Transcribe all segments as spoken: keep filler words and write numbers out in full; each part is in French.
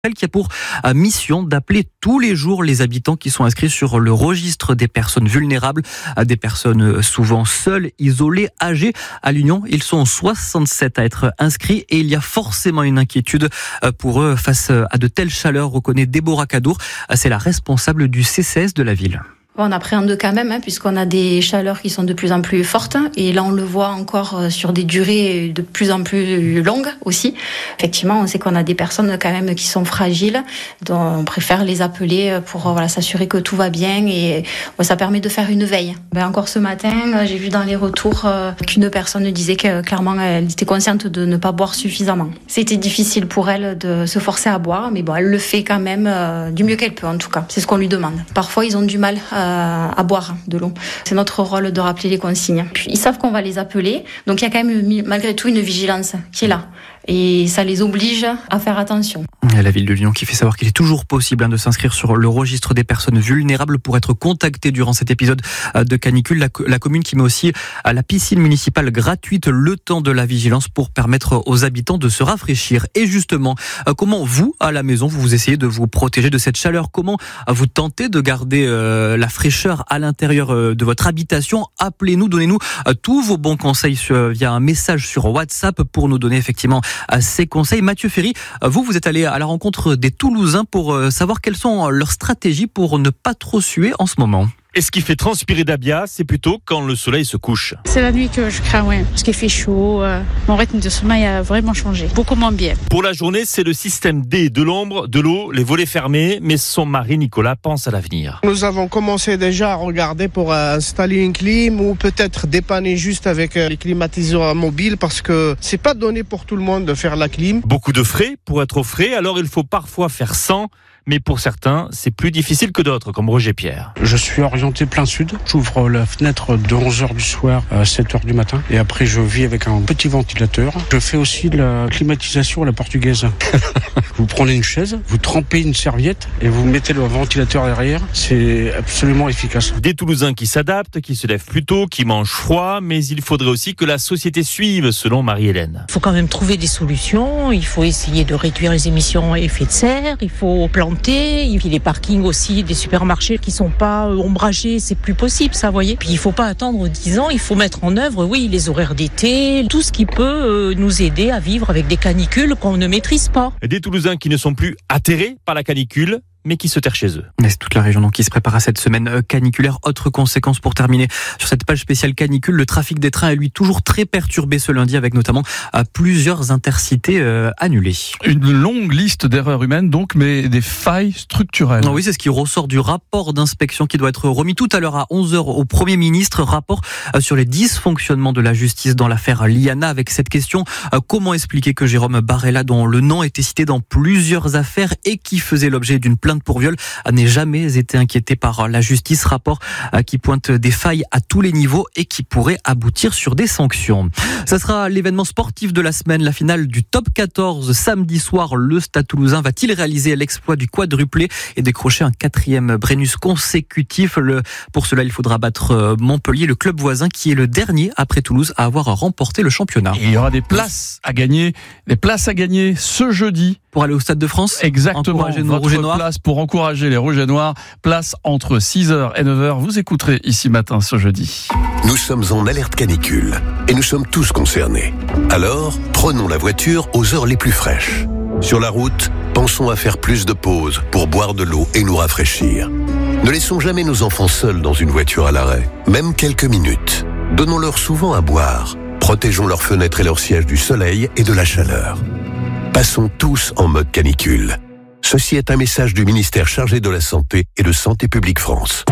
qui a pour mission d'appeler tous les jours les habitants qui sont inscrits sur le registre des personnes vulnérables, des personnes souvent seules, isolées, âgées. À l'Union, ils sont soixante-sept à être inscrits et il y a forcément une inquiétude pour eux face à de telles chaleurs, reconnaît Déborah Cadour. C'est la responsable du C C S de la ville. On appréhende quand même, hein, puisqu'on a des chaleurs qui sont de plus en plus fortes. Et là, on le voit encore sur des durées de plus en plus longues aussi. Effectivement, on sait qu'on a des personnes quand même qui sont fragiles. Donc, on préfère les appeler pour voilà, s'assurer que tout va bien. Et ouais, ça permet de faire une veille. Ben, encore ce matin, j'ai vu dans les retours qu'une personne disait que clairement, elle était consciente de ne pas boire suffisamment. C'était difficile pour elle de se forcer à boire, mais bon, elle le fait quand même euh, du mieux qu'elle peut, en tout cas. C'est ce qu'on lui demande. Parfois, ils ont du mal à à boire de l'eau. C'est notre rôle de rappeler les consignes. Puis, ils savent qu'on va les appeler, donc il y a quand même malgré tout une vigilance qui est là. Et ça les oblige à faire attention. La ville de Lyon qui fait savoir qu'il est toujours possible hein, de s'inscrire sur le registre des personnes vulnérables pour être contacté durant cet épisode de canicule. La, la commune qui met aussi à la piscine municipale gratuite le temps de la vigilance pour permettre aux habitants de se rafraîchir. Et justement, comment vous, à la maison, vous essayez de vous protéger de cette chaleur? Comment vous tentez de garder euh, la fraîcheur à l'intérieur euh, de votre habitation? Appelez-nous, donnez-nous euh, tous vos bons conseils sur, via un message sur WhatsApp pour nous donner effectivement à ces conseils. Mathieu Ferry, vous, vous êtes allé à la rencontre des Toulousains pour savoir quelles sont leurs stratégies pour ne pas trop suer en ce moment. Et ce qui fait transpirer Dabia, c'est plutôt quand le soleil se couche. C'est la nuit que je crains, ouais, parce qu'il fait chaud. Euh, mon rythme de sommeil a vraiment changé, beaucoup moins bien. Pour la journée, c'est le système D, de l'ombre, de l'eau, les volets fermés, mais son mari Nicolas pense à l'avenir. Nous avons commencé déjà à regarder pour installer une clim ou peut-être dépanner juste avec les climatiseurs mobiles parce que c'est pas donné pour tout le monde de faire la clim. Beaucoup de frais pour être au frais, alors il faut parfois faire sans. Mais pour certains, c'est plus difficile que d'autres, comme Roger Pierre. Je suis orienté plein sud. J'ouvre la fenêtre de onze heures du soir à sept heures du matin. Et après, je vis avec un petit ventilateur. Je fais aussi de la climatisation à la portugaise. Vous prenez une chaise, vous trempez une serviette et vous mettez le ventilateur derrière. C'est absolument efficace. Des Toulousains qui s'adaptent, qui se lèvent plus tôt, qui mangent froid. Mais il faudrait aussi que la société suive, selon Marie-Hélène. Il faut quand même trouver des solutions. Il faut essayer de réduire les émissions à effet de serre. Il faut planter. Et puis les parkings aussi, des supermarchés qui sont pas ombragés, c'est plus possible, ça, vous voyez. Puis il faut pas attendre dix ans, il faut mettre en œuvre, oui, les horaires d'été, tout ce qui peut nous aider à vivre avec des canicules qu'on ne maîtrise pas. Des Toulousains qui ne sont plus atterrés par la canicule, mais qui se terrent chez eux. C'est toute la région donc qui se prépare à cette semaine caniculaire. Autre conséquence pour terminer sur cette page spéciale canicule, le trafic des trains est lui toujours très perturbé ce lundi avec notamment plusieurs intercités euh, annulées. Une longue liste d'erreurs humaines donc, mais des failles structurelles. Oui, c'est ce qui ressort du rapport d'inspection qui doit être remis tout à l'heure à onze heures au Premier ministre. Rapport sur les dysfonctionnements de la justice dans l'affaire Liana avec cette question, comment expliquer que Jérôme Barella, dont le nom était cité dans plusieurs affaires et qui faisait l'objet d'une plainte pour viol, n'ait jamais été inquiété par la justice. Rapport qui pointe des failles à tous les niveaux et qui pourrait aboutir sur des sanctions. Ça sera l'événement sportif de la semaine, la finale du top quatorze samedi soir. Le Stade Toulousain va-t-il réaliser l'exploit du quadruplé et décrocher un quatrième Brennus consécutif? Le, pour cela, il faudra battre Montpellier, le club voisin qui est le dernier après Toulouse à avoir remporté le championnat. Et il y aura des places à gagner, des places à gagner ce jeudi. Pour aller au Stade de France? Exactement. Votre place pour encourager les Rouges et Noirs. Place entre six heures et neuf heures. Vous écouterez ici matin ce jeudi. Nous sommes en alerte canicule et nous sommes tous concernés. Alors, prenons la voiture aux heures les plus fraîches. Sur la route, pensons à faire plus de pauses pour boire de l'eau et nous rafraîchir. Ne laissons jamais nos enfants seuls dans une voiture à l'arrêt, même quelques minutes. Donnons-leur souvent à boire. Protégeons leurs fenêtres et leurs sièges du soleil et de la chaleur. Passons tous en mode canicule. Ceci est un message du ministère chargé de la Santé et de Santé publique France.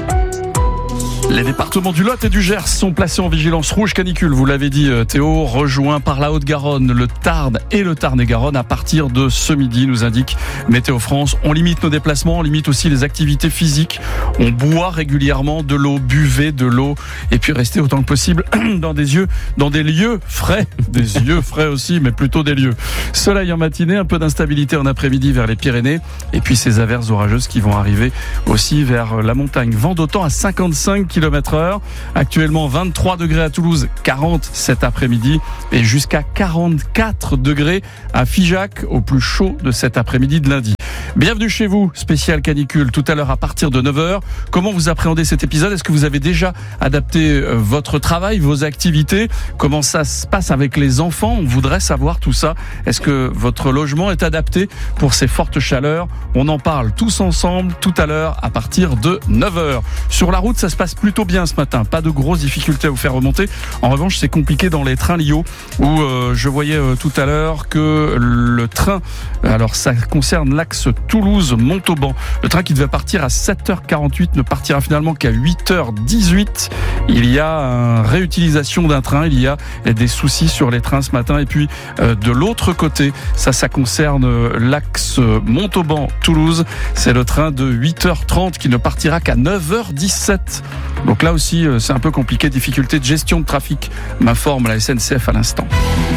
Les départements du Lot et du Gers sont placés en vigilance rouge canicule. Vous l'avez dit Théo, rejoint par la Haute-Garonne, le Tarn et le Tarn-et-Garonne à partir de ce midi, nous indique Météo France. On limite nos déplacements, on limite aussi les activités physiques. On boit régulièrement de l'eau, buvez de l'eau et puis restez autant que possible dans des yeux, dans des lieux frais. Des yeux frais aussi, mais plutôt des lieux. Soleil en matinée, un peu d'instabilité en après-midi vers les Pyrénées et puis ces averses orageuses qui vont arriver aussi vers la montagne. Vent d'autant à cinquante-cinq kilomètres heure. Actuellement vingt-trois degrés à Toulouse, quarante cet après-midi et jusqu'à quarante-quatre degrés à Figeac au plus chaud de cet après-midi de lundi. Bienvenue chez vous, spécial canicule, tout à l'heure à partir de neuf heures. Comment vous appréhendez cet épisode ? Est-ce que vous avez déjà adapté votre travail, vos activités ? Comment ça se passe avec les enfants ? On voudrait savoir tout ça. Est-ce que votre logement est adapté pour ces fortes chaleurs ? On en parle tous ensemble tout à l'heure à partir de neuf heures. Sur la route, ça se passe plutôt bien ce matin. Pas de grosses difficultés à vous faire remonter. En revanche, c'est compliqué dans les trains Lio où euh, je voyais euh, tout à l'heure que le train, alors ça concerne l'axe Toulouse-Montauban. Le train qui devait partir à sept heures quarante-huit ne partira finalement qu'à huit heures dix-huit. Il y a une réutilisation d'un train, il y a des soucis sur les trains ce matin. Et puis euh, de l'autre côté, ça, ça concerne l'axe Montauban-Toulouse. C'est le train de huit heures trente qui ne partira qu'à neuf heures dix-sept. Donc là aussi, euh, c'est un peu compliqué. Difficulté de gestion de trafic, m'informe la S N C F à l'instant.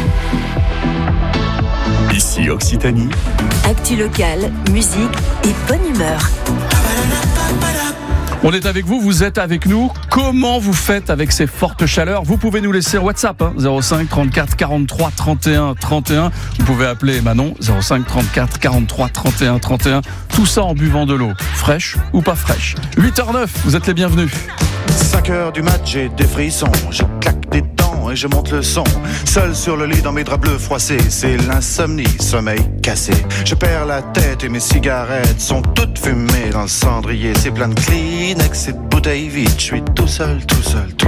Ici Occitanie. Actu locale, musique et bonne humeur. On est avec vous, vous êtes avec nous. Comment vous faites avec ces fortes chaleurs ? Vous pouvez nous laisser un WhatsApp, hein, zéro cinq trente-quatre quarante-trois trente et un trente et un. Vous pouvez appeler Manon, zéro cinq trente-quatre quarante-trois trente et un trente et un. Tout ça en buvant de l'eau, fraîche ou pas fraîche. huit heures neuf, vous êtes les bienvenus. cinq heures du mat, j'ai des frissons, je claque des dents et je monte le son. Seul sur le lit dans mes draps bleus froissés, c'est l'insomnie, sommeil cassé. Je perds la tête et mes cigarettes sont toutes fumées dans le cendrier. C'est plein de Kleenex et de bouteilles vides, je suis tout seul, tout seul, tout